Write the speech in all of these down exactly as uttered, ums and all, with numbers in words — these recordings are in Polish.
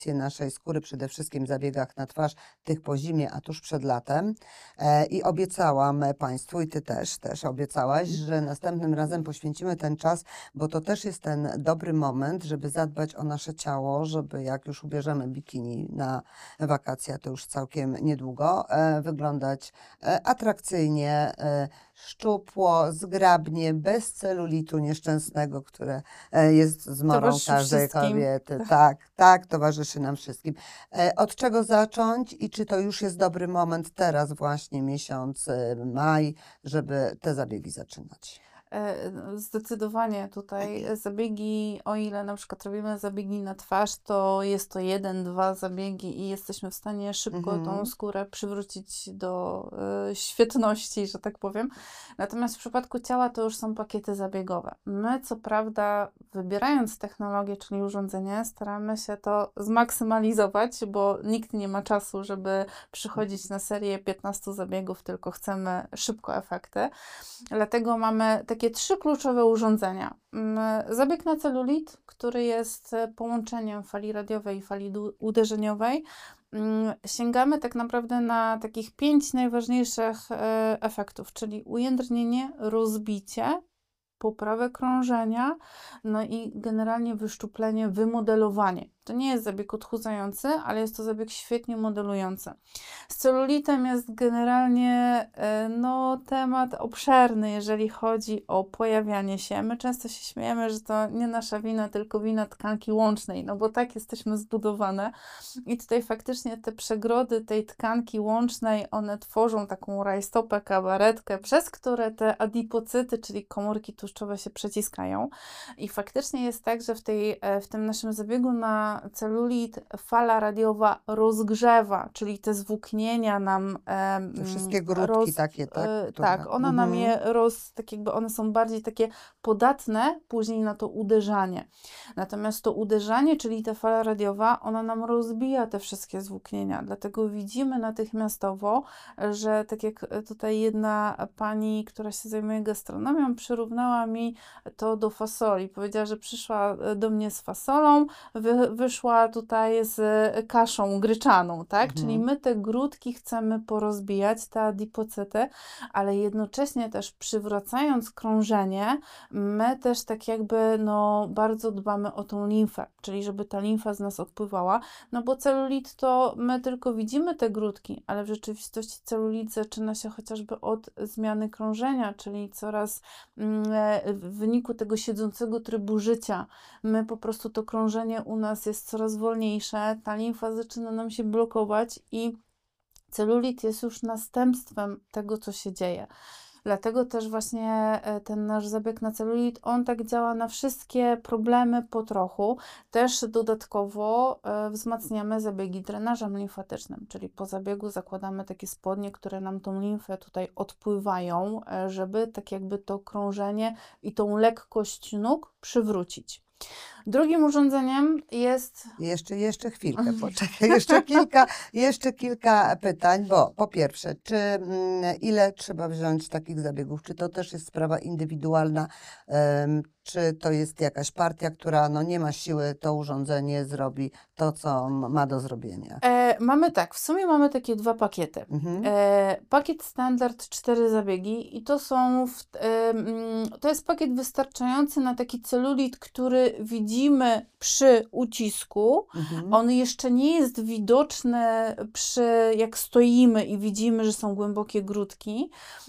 naszej skóry, przede wszystkim zabiegach na twarz, tych po zimie, a tuż przed latem. E, I obiecałam Państwu, i Ty też, też obiecałaś, że następnym razem poświęcimy ten czas, bo to też jest ten dobry moment, żeby zadbać o nasze ciało, żeby jak już ubierzemy bikini na wakacje, to już całkiem niedługo, e, wyglądać e, atrakcyjnie, e, szczupło, zgrabnie, bez celulitu nieszczęsnego, które e, jest zmorą Towarzyszy każdej wszystkim. kobiety. Tak, tak, towarzyszy nam wszystkim. E, Od czego zacząć i czy to już jest dobry moment teraz właśnie miesiąc e, maj, żeby te zabiegi zaczynać? E, no, Zdecydowanie tutaj zabiegi, o ile na przykład robimy zabiegi na twarz, to jest to jeden, dwa zabiegi i jesteśmy w stanie szybko tą Mhm. skórę przywrócić do e, świetności, że tak powiem. Natomiast w przypadku ciała to już są pakiety zabiegowe. My co prawda, wybierając technologię, czyli urządzenie, staramy się to zmaksymalizować, bo nikt nie ma czasu, żeby przychodzić na serię piętnastu zabiegów, tylko chcemy szybko efekty. Dlatego mamy takie trzy kluczowe urządzenia. Mm, Zabieg na celulit, który jest e, połączeniem fali radiowej i fali du- uderzeniowej. Mm, Sięgamy tak naprawdę na takich pięć najważniejszych e, efektów, czyli ujędrnienie, rozbicie, poprawę krążenia, no i generalnie wyszczuplenie, wymodelowanie. To nie jest zabieg odchudzający, ale jest to zabieg świetnie modelujący. Z celulitem jest generalnie e, no, temat obszerny, jeżeli chodzi o pojawianie się. My często się śmiejemy, że to nie nasza wina, tylko wina tkanki łącznej, no bo tak jesteśmy zbudowane. I tutaj faktycznie te przegrody tej tkanki łącznej, one tworzą taką rajstopę, kabaretkę, przez które te adipocyty, czyli komórki tłuszczowe się przeciskają. I faktycznie jest tak, że w, tej, w tym naszym zabiegu na celulit fala radiowa rozgrzewa, czyli te zwłóknienia nam em, Te wszystkie grudki roz, takie, tak? e, Które... tak, ona nam Mhm. je roz, tak jakby one są bardziej takie podatne później na to uderzanie. Natomiast to uderzanie, czyli ta fala radiowa, ona nam rozbija te wszystkie zwłóknienia. Dlatego widzimy natychmiastowo, że tak jak tutaj jedna pani, która się zajmuje gastronomią, przyrównała mi to do fasoli. Powiedziała, że przyszła do mnie z fasolą, wy, wyszła tutaj z kaszą gryczaną, tak? Mhm. Czyli my te grudki chcemy porozbijać, te adipocyty, ale jednocześnie też przywracając krążenie, my też tak jakby no bardzo dbamy o tą limfę, czyli żeby ta limfa z nas odpływała, no bo celulit to my tylko widzimy te grudki, ale w rzeczywistości celulit zaczyna się chociażby od zmiany krążenia, czyli coraz mm, w wyniku tego siedzącego trybu życia, my po prostu to krążenie u nas jest coraz wolniejsze, ta limfa zaczyna nam się blokować i celulit jest już następstwem tego, co się dzieje. Dlatego też właśnie ten nasz zabieg na celulit, on tak działa na wszystkie problemy po trochu. Też dodatkowo wzmacniamy zabiegi drenażem limfatycznym, czyli po zabiegu zakładamy takie spodnie, które nam tą limfę tutaj odpływają, żeby tak jakby to krążenie i tą lekkość nóg przywrócić. Drugim urządzeniem jest... Jeszcze, jeszcze chwilkę, poczekaj, jeszcze kilka, jeszcze kilka pytań, bo po pierwsze, czy mm, ile trzeba wziąć takich zabiegów? Czy to też jest sprawa indywidualna? Em, czy to jest jakaś partia, która no, nie ma siły, to urządzenie zrobi to, co ma do zrobienia? E, mamy tak, w sumie mamy takie dwa pakiety. Mhm. E, pakiet standard, cztery zabiegi i to są, w, e, mm, to jest pakiet wystarczający na taki celulit, który widzimy przy ucisku. Mhm. On jeszcze nie jest widoczny przy, jak stoimy i widzimy, że są głębokie grudki.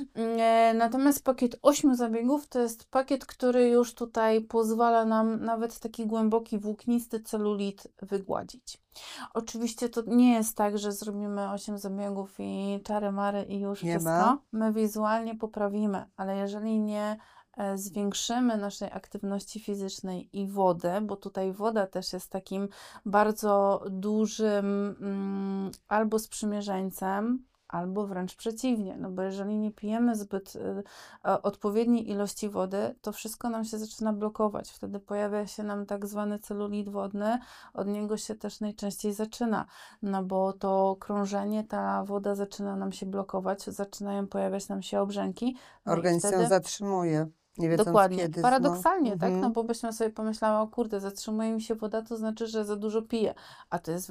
E, natomiast pakiet ośmiu zabiegów to jest pakiet, który już tutaj pozwala nam nawet taki głęboki, włóknisty celulit wygładzić. Oczywiście to nie jest tak, że zrobimy osiem zabiegów i czary mary i już Nie wszystko. ma. My wizualnie poprawimy, ale jeżeli nie e, zwiększymy naszej aktywności fizycznej i wody, bo tutaj woda też jest takim bardzo dużym mm, albo sprzymierzeńcem, albo wręcz przeciwnie, no bo jeżeli nie pijemy zbyt y, odpowiedniej ilości wody, to wszystko nam się zaczyna blokować. Wtedy pojawia się nam tak zwany celulit wodny, od niego się też najczęściej zaczyna, no bo to krążenie, ta woda zaczyna nam się blokować, zaczynają pojawiać nam się obrzęki. No Organizm ją wtedy... zatrzymuje. Nie wiedząc Dokładnie. kiedy znów. Paradoksalnie, tak? Mhm. No bo byśmy sobie pomyślały, o kurde, zatrzymuje mi się woda, to znaczy, że za dużo piję. A to jest